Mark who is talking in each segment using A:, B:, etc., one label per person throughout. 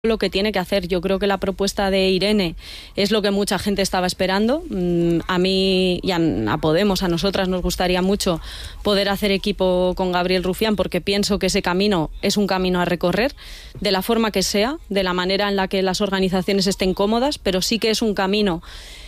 A: lo que tiene que hacer. Yo creo que la propuesta de Irene es lo que mucha gente estaba esperando. A mí y a Podemos, a nosotras nos gustaría mucho poder hacer equipo con Gabriel Rufián, porque pienso que ese camino es un camino a recorrer, de la forma que sea, de la manera en la que las organizaciones estén cómodas, pero sí que es un camino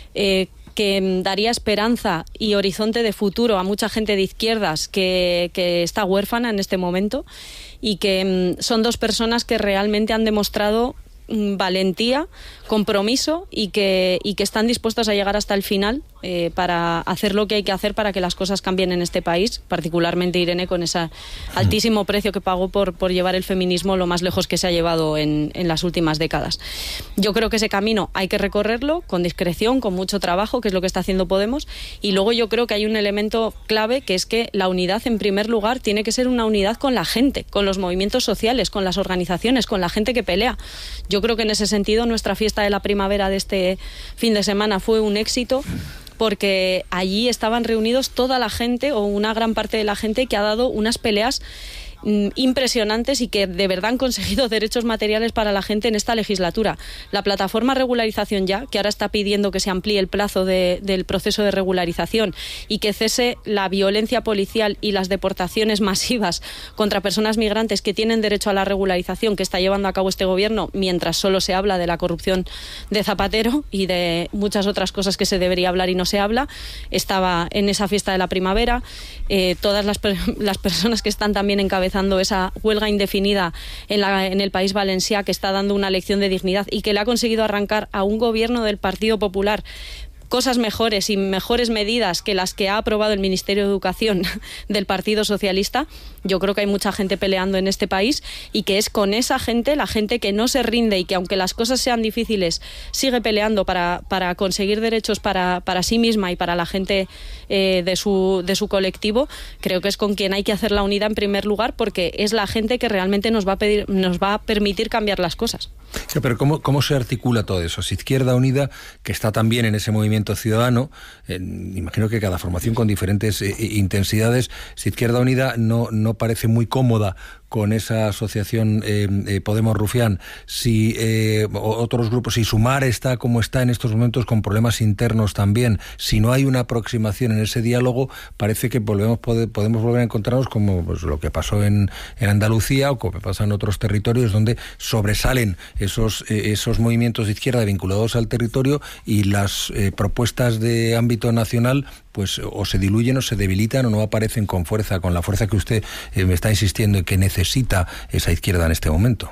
A: que daría esperanza y horizonte de futuro a mucha gente de izquierdas que está huérfana en este momento, y que son dos personas que realmente han demostrado valentía, compromiso y que están dispuestos a llegar hasta el final para hacer lo que hay que hacer para que las cosas cambien en este país, particularmente Irene, con ese altísimo precio que pagó por llevar el feminismo lo más lejos que se ha llevado en las últimas décadas. Yo creo que ese camino hay que recorrerlo con discreción, con mucho trabajo, que es lo que está haciendo Podemos, y luego yo creo que hay un elemento clave, que es que la unidad, en primer lugar, tiene que ser una unidad con la gente, con los movimientos sociales, con las organizaciones, con la gente que pelea. Yo creo que en ese sentido nuestra fiesta de la primavera de este fin de semana fue un éxito, porque allí estaban reunidos toda la gente, o una gran parte de la gente, que ha dado unas peleas impresionantes y que de verdad han conseguido derechos materiales para la gente en esta legislatura. La plataforma Regularización Ya, que ahora está pidiendo que se amplíe el plazo del proceso de regularización y que cese la violencia policial y las deportaciones masivas contra personas migrantes que tienen derecho a la regularización, que está llevando a cabo este gobierno, mientras solo se habla de la corrupción de Zapatero y de muchas otras cosas que se debería hablar y no se habla. Estaba en esa fiesta de la primavera. Todas las personas que están también encabezando esa huelga indefinida en el País Valencià, que está dando una lección de dignidad y que le ha conseguido arrancar a un gobierno del Partido Popular cosas mejores y mejores medidas que las que ha aprobado el Ministerio de Educación del Partido Socialista. Yo creo que hay mucha gente peleando en este país, y que es con esa gente, la gente que no se rinde y que, aunque las cosas sean difíciles, sigue peleando para conseguir derechos para sí misma y para la gente de su colectivo. Creo que es con quien hay que hacer la unidad en primer lugar, porque es la gente que realmente nos va a permitir cambiar las cosas.
B: Sí, pero ¿cómo se articula todo eso? Si Izquierda Unida, que está también en ese movimiento ciudadano, imagino que cada formación con diferentes intensidades, si Izquierda Unida no parece muy cómoda con esa asociación Podemos Rufián, si otros grupos, si Sumar está como está en estos momentos, con problemas internos también, si no hay una aproximación en ese diálogo, parece que podemos volver a encontrarnos como pues, lo que pasó en Andalucía, o como pasa en otros territorios, donde sobresalen esos movimientos de izquierda vinculados al territorio, y las propuestas de ámbito nacional pues o se diluyen o se debilitan, o no aparecen con la fuerza que usted me está insistiendo en que necesita esa izquierda en este momento.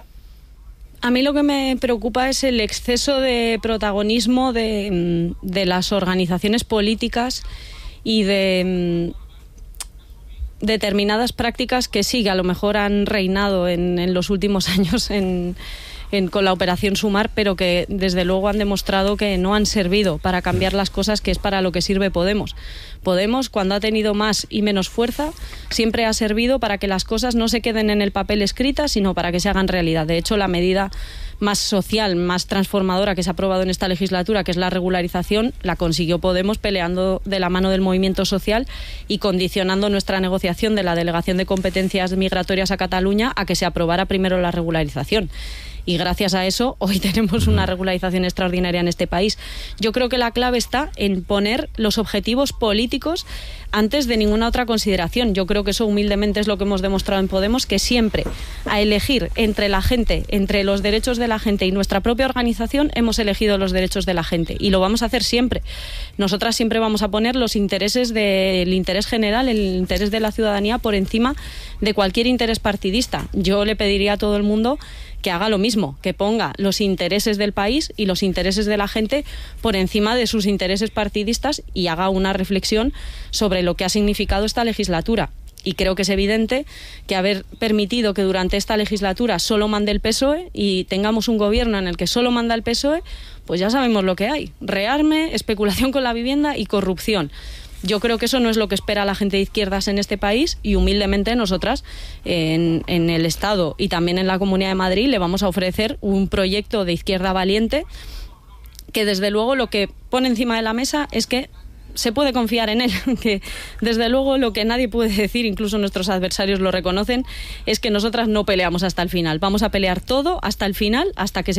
A: A mí lo que me preocupa es el exceso de protagonismo de las organizaciones políticas y de determinadas prácticas que sí, que a lo mejor han reinado en los últimos años con la operación Sumar, pero que desde luego han demostrado que no han servido para cambiar las cosas, que es para lo que sirve Podemos. Podemos, cuando ha tenido más y menos fuerza, siempre ha servido para que las cosas no se queden en el papel escritas, sino para que se hagan realidad. De hecho, la medida más social, más transformadora que se ha aprobado en esta legislatura, que es la regularización, la consiguió Podemos peleando de la mano del movimiento social y condicionando nuestra negociación de la delegación de competencias migratorias a Cataluña a que se aprobara primero la regularización. Y gracias a eso hoy tenemos una regularización extraordinaria en este país. Yo creo que la clave está en poner los objetivos políticos antes de ninguna otra consideración. Yo creo que eso humildemente es lo que hemos demostrado en Podemos, que siempre a elegir entre la gente, entre los derechos de la gente y nuestra propia organización, hemos elegido los derechos de la gente, y lo vamos a hacer siempre. Nosotras siempre vamos a poner los intereses del interés general, el interés de la ciudadanía, por encima de cualquier interés partidista. Yo le pediría a todo el mundo que haga lo mismo, que ponga los intereses del país y los intereses de la gente por encima de sus intereses partidistas, y haga una reflexión sobre lo que ha significado esta legislatura. Y creo que es evidente que haber permitido que durante esta legislatura solo mande el PSOE y tengamos un gobierno en el que solo manda el PSOE, pues ya sabemos lo que hay: rearme, especulación con la vivienda y corrupción. Yo creo que eso no es lo que espera la gente de izquierdas en este país, y humildemente nosotras en el Estado y también en la Comunidad de Madrid le vamos a ofrecer un proyecto de izquierda valiente, que desde luego lo que pone encima de la mesa es que se puede confiar en él, que desde luego lo que nadie puede decir, incluso nuestros adversarios lo reconocen, es que nosotras no peleamos hasta el final. Vamos a pelear todo hasta el final, hasta que se